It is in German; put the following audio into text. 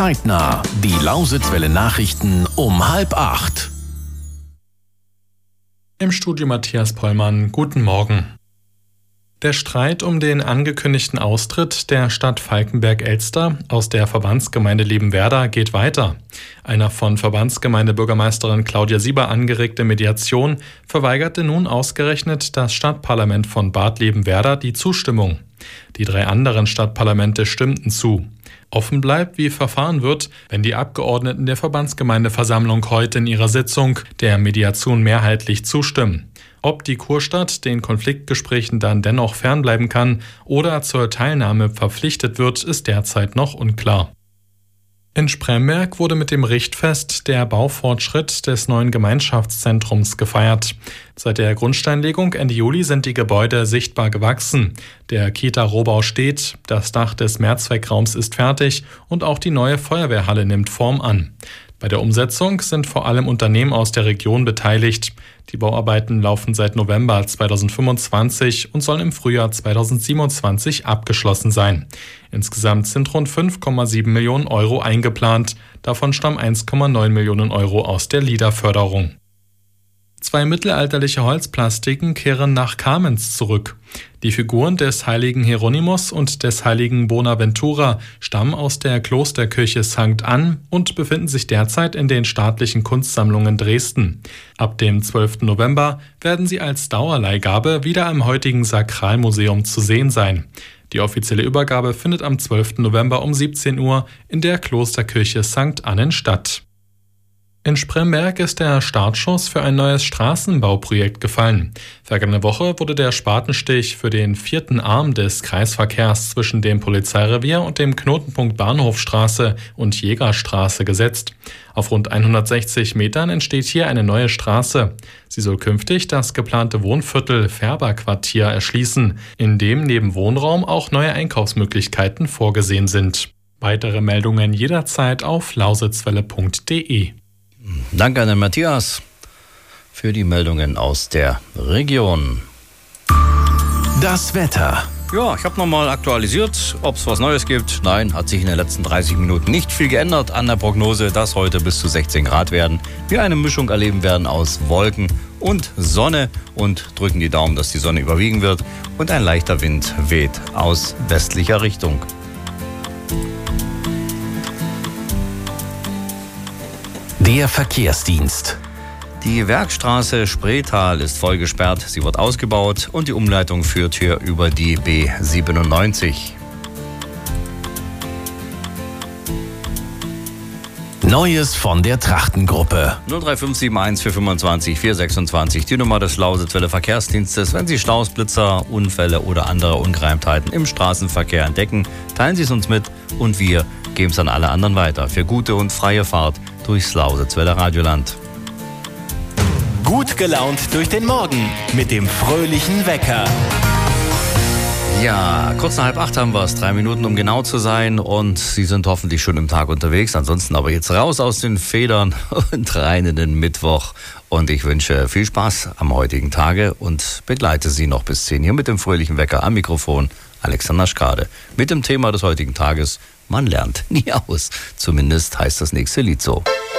Zeitnah. Die Lausitzwelle Nachrichten um 7:30. Im Studio Matthias Pollmann. Guten Morgen. Der Streit um den angekündigten Austritt der Stadt Falkenberg-Elster aus der Verbandsgemeinde Liebenwerda geht weiter. Einer von Verbandsgemeindebürgermeisterin Claudia Sieber angeregte Mediation verweigerte nun ausgerechnet das Stadtparlament von Bad Liebenwerda die Zustimmung. Die 3 anderen Stadtparlamente stimmten zu. Offen bleibt, wie verfahren wird, wenn die Abgeordneten der Verbandsgemeindeversammlung heute in ihrer Sitzung der Mediation mehrheitlich zustimmen. Ob die Kurstadt den Konfliktgesprächen dann dennoch fernbleiben kann oder zur Teilnahme verpflichtet wird, ist derzeit noch unklar. In Spremberg wurde mit dem Richtfest der Baufortschritt des neuen Gemeinschaftszentrums gefeiert. Seit der Grundsteinlegung Ende Juli sind die Gebäude sichtbar gewachsen. Der Kita-Rohbau steht, das Dach des Mehrzweckraums ist fertig und auch die neue Feuerwehrhalle nimmt Form an. Bei der Umsetzung sind vor allem Unternehmen aus der Region beteiligt. Die Bauarbeiten laufen seit November 2025 und sollen im Frühjahr 2027 abgeschlossen sein. Insgesamt sind rund 5,7 Millionen Euro eingeplant. Davon stammen 1,9 Millionen Euro aus der LIDA-Förderung. 2 mittelalterliche Holzplastiken kehren nach Kamenz zurück. Die Figuren des heiligen Hieronymus und des heiligen Bonaventura stammen aus der Klosterkirche St. Ann und befinden sich derzeit in den staatlichen Kunstsammlungen Dresden. Ab dem 12. November werden sie als Dauerleihgabe wieder im heutigen Sakralmuseum zu sehen sein. Die offizielle Übergabe findet am 12. November um 17 Uhr in der Klosterkirche St. Annen statt. In Spremberg ist der Startschuss für ein neues Straßenbauprojekt gefallen. Vergangene Woche wurde der Spatenstich für den 4. Arm des Kreisverkehrs zwischen dem Polizeirevier und dem Knotenpunkt Bahnhofstraße und Jägerstraße gesetzt. Auf rund 160 Metern entsteht hier eine neue Straße. Sie soll künftig das geplante Wohnviertel Färberquartier erschließen, in dem neben Wohnraum auch neue Einkaufsmöglichkeiten vorgesehen sind. Weitere Meldungen jederzeit auf lausitzwelle.de. Danke an den Matthias für die Meldungen aus der Region. Das Wetter. Ja, ich habe nochmal aktualisiert, ob es was Neues gibt. Nein, hat sich in den letzten 30 Minuten nicht viel geändert an der Prognose, dass heute bis zu 16 Grad werden. Wir eine Mischung erleben werden aus Wolken und Sonne und drücken die Daumen, dass die Sonne überwiegen wird und ein leichter Wind weht aus westlicher Richtung. Der Verkehrsdienst. Die Werkstraße Spreetal ist voll gesperrt, sie wird ausgebaut und die Umleitung führt hier über die B97. Neues von der Trachtengruppe. 03571 425 426, die Nummer des Lausitzwelle Verkehrsdienstes. Wenn Sie Staus, Blitzer, Unfälle oder andere Ungereimtheiten im Straßenverkehr entdecken, teilen Sie es uns mit und wir geben es an alle anderen weiter. Für gute und freie Fahrt durchs Lausitzwelle Radioland. Gut gelaunt durch den Morgen mit dem fröhlichen Wecker. Ja, kurz nach 7:30 haben wir es. 3 Minuten, um genau zu sein. Und Sie sind hoffentlich schon im Tag unterwegs. Ansonsten aber jetzt raus aus den Federn und rein in den Mittwoch. Und ich wünsche viel Spaß am heutigen Tage und begleite Sie noch bis 10 hier mit dem fröhlichen Wecker am Mikrofon. Alexander Schkade. Mit dem Thema des heutigen Tages: Man lernt nie aus. Zumindest heißt das nächste Lied so.